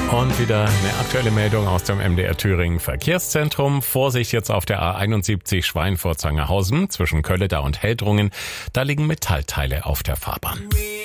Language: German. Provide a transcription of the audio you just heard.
Und wieder eine aktuelle Meldung aus dem MDR Thüringen Verkehrszentrum. Vorsicht jetzt auf der A71 Schweinfurt-Sangerhausen zwischen Kölleda und Heldrungen. Da liegen Metallteile auf der Fahrbahn.